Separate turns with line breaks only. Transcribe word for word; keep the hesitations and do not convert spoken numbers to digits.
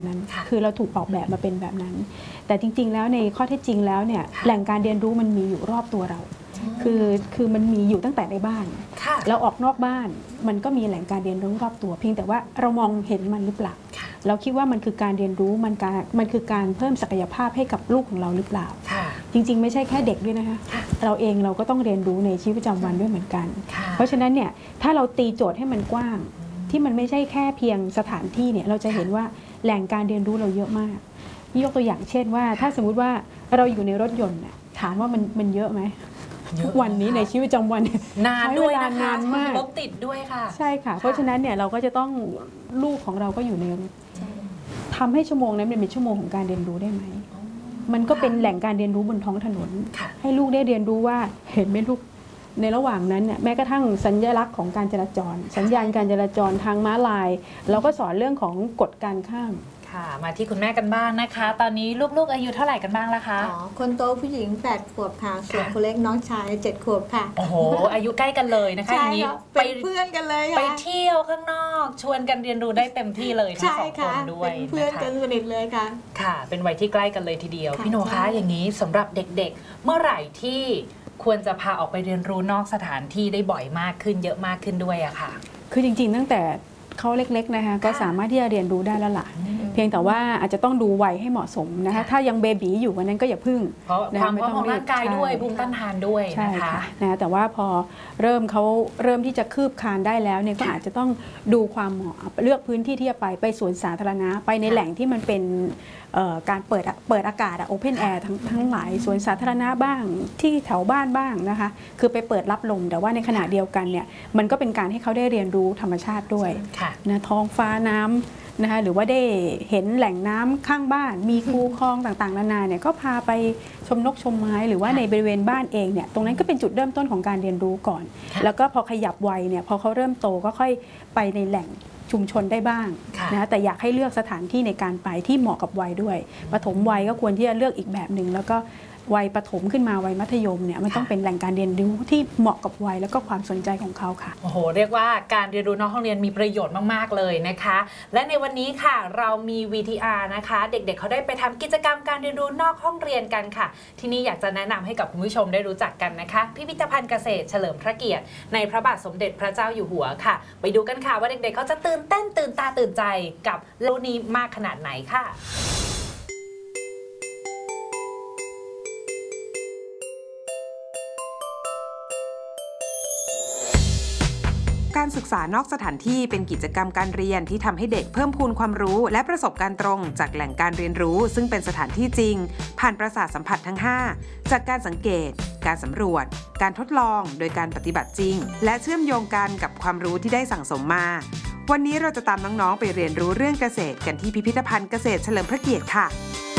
นั้นคือเราถูกออกแบบมาเป็นแบบนั้นแต่จริงๆแล้วในข้อเท็จจริงแล้วเนี่ยแหล่งการเรียนรู้มันมีอยู่รอบตัวเราคือคือมันมีอยู่ตั้งแต่ในบ้านเราออกนอกบ้านมันก็มีแหล่งการเรียนรู้รอบตัวเพียงแต่ว่าเรามองเห็นมันหรือเปล่าเราคิดว่ามันคือการเรียนรู้มันการมันคือการเพิ่มศักยภาพให้กับลูกของเราหรือเปล่าจริงๆไม่ใช่แค่เด็กด้วยนะคะเราเองเราก็ต้องเรียนรู้ในชีวิตประจำวันด้วยเหมือนกันเพราะฉะนั้นเนี่ยถ้าเราตีโจทย์ให้มันกว้างที่มันไม่ใช่แค่เพียงสถานที่เนี่ยเราจะเห็นว่าแหล่งการเรียนรู้เราเยอะมากยกตัวอย่างเช่นว่าถ้าสมมุติว่าเราอยู่ในรถยนต์น่ะถามว่ามันมันเยอะไหมทุกวันนี้ในชีวิตประจำวัน
นานด้วยนะคะนานมากรถติดด้วยค่ะ
ใช่ค่ะเพราะฉะนั้นเนี่ยเราก็จะต้องลูกของเราก็อยู่ในทำให้ชั่วโมงนั้นเป็นชั่วโมงของการเรียนรู้ได้ไหมมันก็เป็นแหล่งการเรียนรู้บนท้องถนนให้ลูกได้เรียนรู้ว่าเห็นไหมลูกในระหว่างนั้นเนี่ยแม้กระทั่งสัญลักษณ์ของการจราจรสัญญาณการจราจรทางม้าลายเราก็สอนเรื่องของกฎการข้าม
ค่ะมาที่คุณแม่กันบ้างนะคะตอนนี้ลูกๆอายุเท่าไหร่กันบ้างล่ะคะ
อ๋อคนโตผู้หญิงแปดขวบค่ะส่วนคนเล็กน้องชายเจ็ดขวบค่ะ
โอ้โหอายุใกล้กันเลยนะคะอย่างนี้
ไปเพื่อนกันเลยค่ะ
ไปเที่ยวข้างนอกชวนกันเรียนรู้ได้เต็มที่เลยทั้งสองคนด้วย
เป็นเพื่อนกันสนิทเลยค่ะ
ค่ะเป็นวัยที่ใกล้กันเลยทีเดียวพี่โนคะอย่างนี้สำหรับเด็กๆเมื่อไหร่ที่ควรจะพาออกไปเรียนรู้นอกสถานที่ได้บ่อยมากขึ้นเยอะมากขึ้นด้วยอะค่ะ
คือจริงๆตั้งแต่เขาเล็กๆนะคะก็สามารถที่จะเรียนรู้ได้แล้วล่ะเพียงแต่ว่าอาจจะต้องดูวัยให้เหมาะสมนะคะถ้ายังเบบีอยู่วันนั้นก็อย่าพึ่ง
เพราะความพร้อมของร่างกายด้วยภูมิต้านทานด้วยนะคะ
นะแต่ว่าพอเริ่มเขาเริ่มที่จะคืบคลานได้แล้วเนี่ยก็อาจจะต้องดูความเหมาะเลือกพื้นที่ที่จะไปไปสวนสาธารณะไปในแหล่งที่มันเป็นการเปิดเปิดอากาศโอเพนแอร์ทั้งทั้งหลายสวนสาธารณะบ้างที่แถวบ้านบ้างนะคะคือไปเปิดรับลมแต่ว่าในขณะเดียวกันเนี่ยมันก็เป็นการให้เขาได้เรียนรู้ธรรมชาติด้วยนะท้องฟ้าน้ำนะคะหรือว่าได้เห็นแหล่งน้ำข้างบ้านมีคูคลองต่างๆนานาเนี่ยก็พาไปชมนกชมไม้หรือว่าในบริเวณบ้านเองเนี่ยตรงนั้นก็เป็นจุดเริ่มต้นของการเรียนรู้ก่อนแล้วก็พอขยับวัยเนี่ยพอเขาเริ่มโตก็ค่อยไปในแหล่งชุมชนได้บ้างนะแต่อยากให้เลือกสถานที่ในการไปที่เหมาะกับวัยด้วยปฐมวัยก็ควรที่จะเลือกอีกแบบหนึ่งแล้วก็วัยประถมขึ้นมาวัยมัธยมเนี่ยมันต้องเป็นแหล่งการเรียนรู้ที่เหมาะกับวัยแล้วก็ความสนใจของเขาค่ะ
โอ้โหเรียกว่าการเรียนรู้นอกห้องเรียนมีประโยชน์มากๆเลยนะคะและในวันนี้ค่ะเรามี วี ที อาร์ นะคะเด็กๆเขาได้ไปทำกิจกรรมการเรียนรู้นอกห้องเรียนกันค่ะที่นี่อยากจะแนะนำให้กับคุณผู้ชมได้รู้จักกันนะคะพิพิธภัณฑ์เกษตรเฉลิมพระเกียรติในพระบาทสมเด็จพระเจ้าอยู่หัวค่ะไปดูกันค่ะว่าเด็กๆเขาจะตื่นเต้นตื่นตาตื่นใจกับโลกนี้มากขนาดไหนค่ะ
การศึกษานอกสถานที่เป็นกิจกรรมการเรียนที่ทำให้เด็กเพิ่มพูนความรู้และประสบการณ์ตรงจากแหล่งการเรียนรู้ซึ่งเป็นสถานที่จริงผ่านประสาทสัมผัสทั้งห้าจากการสังเกตการสำรวจการทดลองโดยการปฏิบัติจริงและเชื่อมโยงกันกับความรู้ที่ได้สั่งสมมาวันนี้เราจะตามน้องๆไปเรียนรู้เรื่องเกษตรกันที่พิพิธภัณฑ์เกษตรเฉลิมพระเกียรติค่ะ